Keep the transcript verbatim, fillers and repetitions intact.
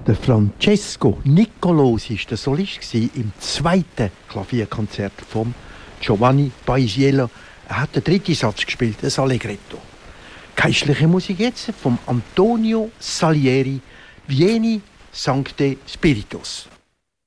Der Francesco Nicolosi war der Solist im zweiten Klavierkonzert von Giovanni Paisiello. Er hat den dritten Satz gespielt, das Allegretto. Geistliche Musik jetzt von Antonio Salieri, Vieni Sancte Spiritus.